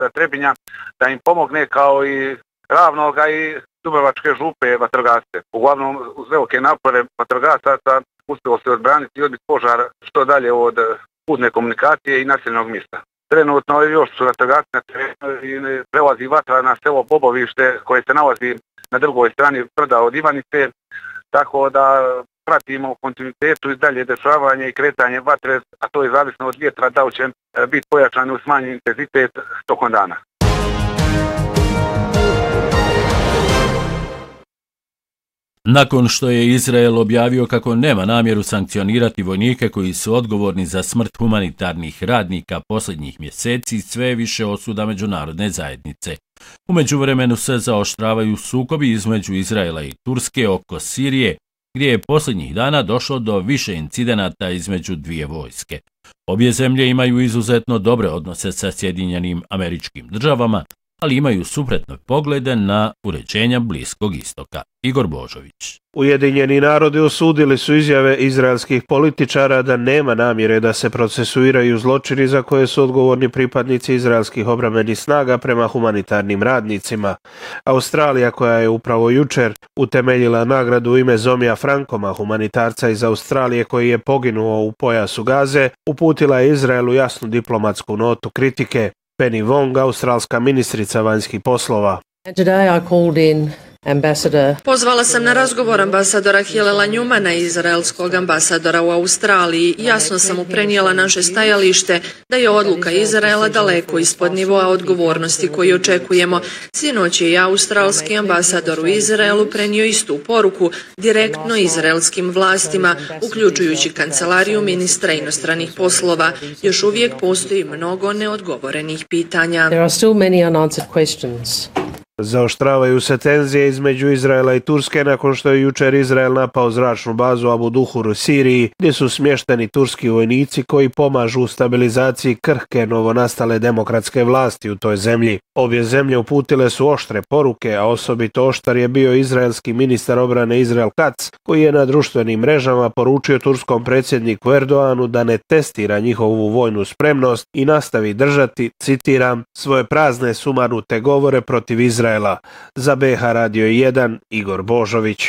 Trebinja da im pomogne kao i Ravnoga i Dubrovačke župe vatrogasce. Uglavnom, uz velike napore vatrogasaca uspjelo se odbraniti i odbiti požar što dalje od putne komunikacije i naseljenog mjesta. Trenutno još su vatrogasci na terenu i prelazi vatra na selo Bobovište koje se nalazi na drugoj strani brda od Ivanice, tako da pratimo kontinuitetu i dalje dešavanje i kretanje vatre, a to je zavisno od vjetra da li će biti pojačan u smanjen intenzitet tokom dana. Nakon što je Izrael objavio kako nema namjeru sankcionirati vojnike koji su odgovorni za smrt humanitarnih radnika posljednjih mjeseci, sve je više osuda međunarodne zajednice. U međuvremenu se zaoštravaju sukobi između Izraela i Turske oko Sirije, gdje je posljednjih dana došlo do više incidenata između dvije vojske. Obje zemlje imaju izuzetno dobre odnose sa Sjedinjenim Američkim Državama, ali imaju suprotne poglede na uređenja Bliskog istoka. Igor Božović. Ujedinjeni narodi osudili su izjave izraelskih političara da nema namjere da se procesuiraju zločini za koje su odgovorni pripadnici izraelskih obrambenih snaga prema humanitarnim radnicima. Australija, koja je upravo jučer utemeljila nagradu u ime Zomija Frankoma, humanitarca iz Australije koji je poginuo u pojasu Gaze, uputila je Izraelu jasnu diplomatsku notu kritike. Penny Wong, australska ministrica vanjskih poslova. Pozvala sam na razgovor ambasadora Hilala Njumana i izraelskog ambasadora u Australiji. Jasno sam mu prenijela naše stajalište da je odluka Izraela daleko ispod nivoa odgovornosti koji očekujemo. Sinoć je i australski ambasador u Izraelu prenio istu poruku direktno izraelskim vlastima, uključujući kancelariju ministra inostranih poslova. Još uvijek postoji mnogo neodgovorenih pitanja. Zaoštravaju se tenzije između Izraela i Turske nakon što je jučer Izrael napao zračnu bazu Abu Duhur u Siriji, gdje su smješteni turski vojnici koji pomažu u stabilizaciji krhke novonastale demokratske vlasti u toj zemlji. Obje zemlje uputile su oštre poruke, a osobito oštar je bio izraelski ministar obrane Izrael Katz, koji je na društvenim mrežama poručio turskom predsjedniku Erdoanu da ne testira njihovu vojnu spremnost i nastavi držati, citiram, svoje prazne sumanute govore protiv Izraela. Za BH Radio 1, Igor Božović.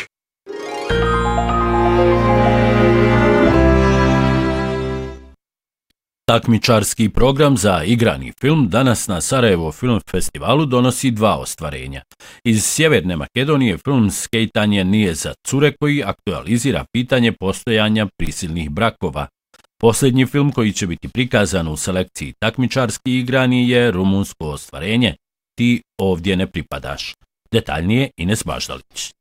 Takmičarski program za igrani film danas na Sarajevo Film Festivalu donosi dva ostvarenja. Iz Sjeverne Makedonije film Skejtanje nije za cure koji aktualizira pitanje postojanja prisilnih brakova. Posljednji film koji će biti prikazan u selekciji takmičarski igrani je rumunsko ostvarenje Ti ovdje ne pripadaš. Detaljnije Ines Baždalić.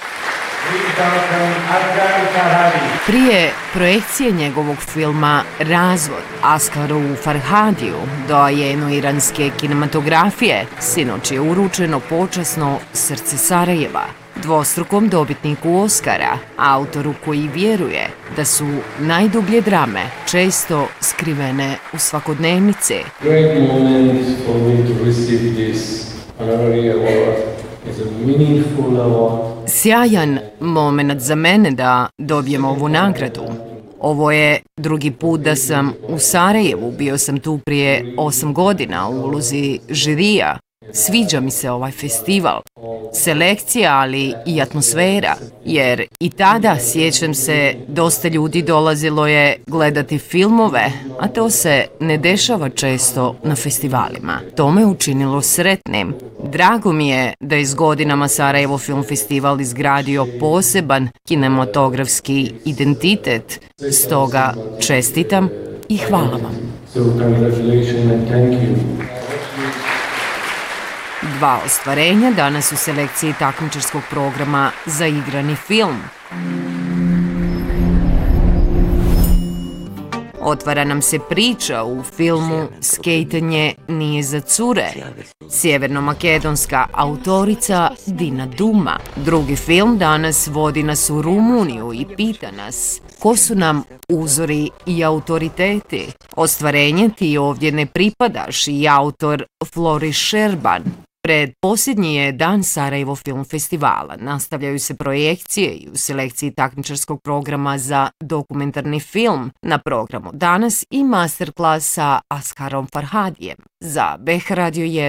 Prije projekcije njegovog filma Razvod Askaru Farhadiju, doajenu iranske kinematografije, sinoć je uručeno počasno Srce Sarajeva, dvostrukom dobitniku Oskara, autoru koji vjeruje da su najdublje drame često skrivene u svakodnevnici. Sjajan moment za mene da dobijem ovu nagradu. Ovo je drugi put da sam u Sarajevu, bio sam tu prije 8 godina u ulozi žirija. Sviđa mi se ovaj festival, selekcija, ali i atmosfera, jer i tada, sjećam se, dosta ljudi dolazilo je gledati filmove, a to se ne dešava često na festivalima. To me učinilo sretnim. Drago mi je da je s godinama Sarajevo Film Festival izgradio poseban kinematografski identitet, stoga čestitam i hvala vam. Dva ostvarenja danas u selekciji takmičarskog programa za igrani film. Otvara nam se priča u filmu Skejtanje nije za cure. Sjevernomakedonska autorica Dina Duma. Drugi film danas vodi nas u Rumuniju i pita nas ko su nam uzori i autoriteti. Ostvarenje Ti ovdje ne pripadaš i autor Floris Šerban. Pred posljednji je dan Sarajevo Film Festivala. Nastavljaju se projekcije i u selekciji takmičarskog programa za dokumentarni film. Na programu danas i masterclass sa Askarom Farhadijem. Za BH Radio 1